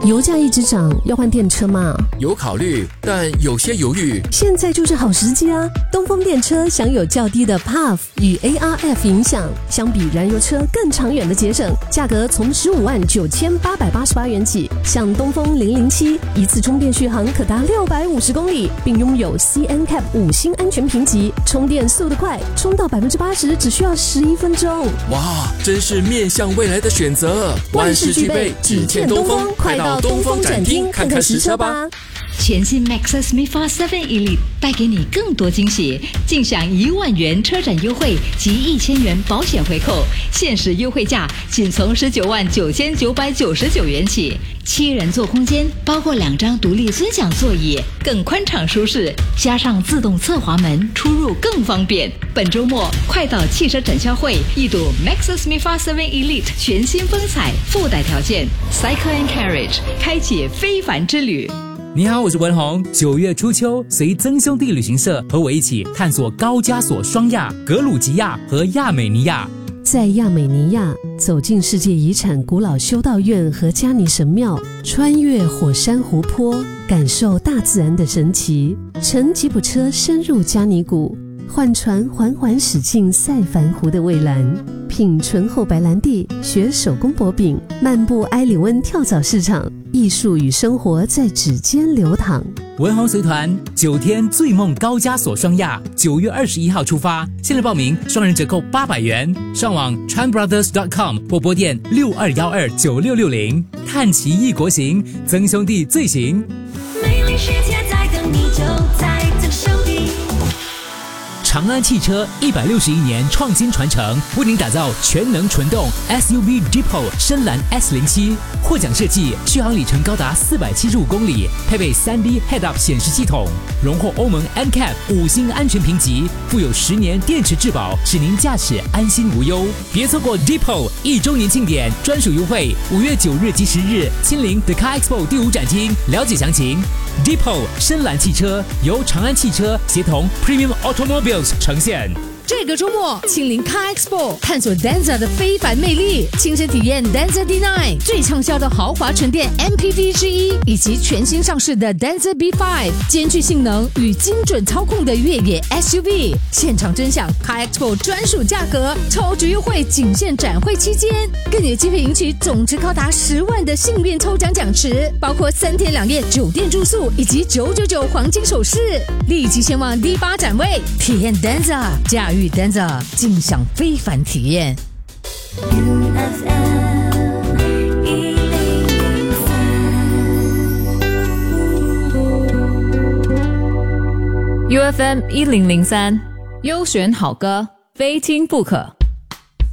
油价一直涨，要换电车吗？ 有考虑，但有些犹豫。 现在就是好时机啊！东风电车享有较低的 PAF 与 ARF 影响，相比燃油车更长远的节省，价格从159888元起。像东风007，一次充电续航可达650公里，并拥有 CNCAP 5星安全评级，充电速度快，充到80%只需要11分钟。 哇，真是面向未来的选择，万事俱备，只欠东风，快到东风展厅看看实车吧。 全新 Maxus MIFA 7 Elite 带给你更多惊喜，尽享1万元车展优惠及1000元保险回扣，限时优惠价仅从199999元起。7人座空间包括2张独立尊享座椅，更宽敞舒适，加上自动侧滑门，出入更方便。本周末快到汽车展销会一睹 Maxus MIFA 7 Elite 全新风采，附带条件 Cycle and Carriage 开启非凡之旅。 你好，我是文宏。9月初秋，随曾兄弟旅行社和我一起探索高加索双亚、格鲁吉亚和亚美尼亚。 在亚美尼亚，走进世界遗产古老修道院和加尼神庙，穿越火山湖泊，感受大自然的神奇，乘吉普车深入加尼谷，换船缓缓驶进塞凡湖的蔚蓝，品醇厚白兰地，学手工薄饼，漫步埃里温跳蚤市场，艺术与生活在指尖流淌。 文宏随团9天醉梦高加索双亚，9月21号出发，现在报名双人折扣800元，上网 tranbrothers.com 或拨电62129660，探奇异国行，曾兄弟最行。 美丽世界在等你，就在曾兄弟。 长安汽车161年创新传承，为您打造全能纯动 SUV Deepo 深蓝 S07， 获奖设计，续航里程高达475公里，配备 3D Head-Up 显示系统，荣获欧盟 NCAP 5星安全评级，附有10年电池质保，使您驾驶安心无忧。别错过 Deepo 1周年庆典专属优惠，5月9日及10日亲临 The Car Expo 第5展厅，了解详情。Deepo 深蓝汽车由长安汽车协同 Premium Automobiles 呈现。 这个周末亲临 Car Expo， 探索 Denza 的非凡魅力，亲身体验 Denza D9 最畅销的豪华纯电 MPV 之一，以及全新上市的 Denza B5 兼具性能与精准操控的越野 SUV。现场真享 Car Expo 专属价格，超值优惠仅限展会期间，更有机会赢取总值高达10万的幸运抽奖奖池，包括3天2夜酒店住宿以及999黄金首饰。立即前往 D8 展位，体验 Denza， 驾驭Denza， 尽享非凡体验。 UFM 1003，优选好歌，非听不可。